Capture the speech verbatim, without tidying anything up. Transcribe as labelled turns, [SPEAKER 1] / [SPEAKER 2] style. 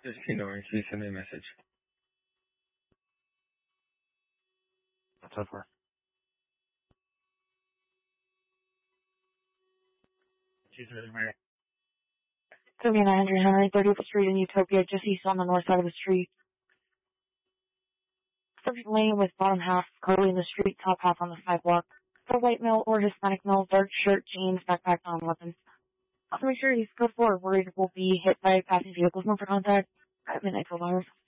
[SPEAKER 1] Just King Orange, please send me a message.
[SPEAKER 2] What's up for? She's really weird.
[SPEAKER 3] seventy-nine hundred Henry, thirtieth Street in Utopia, just east on the north side of the street. Subject lane with bottom half curly in the street, top half on the sidewalk. For white male or Hispanic male, dark shirt, jeans, backpack, non-weapons. Also make sure you go forward, worried will be hit by passing vehicles. More for contact at midnight twelve hours.